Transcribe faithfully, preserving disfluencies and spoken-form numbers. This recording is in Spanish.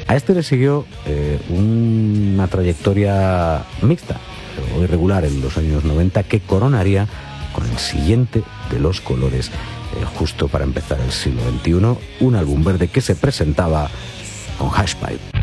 A este le siguió eh, una trayectoria mixta o irregular en los años noventa que coronaría con el siguiente de los colores, eh, justo para empezar el siglo veintiuno, un álbum verde que se presentaba con Hashpipe.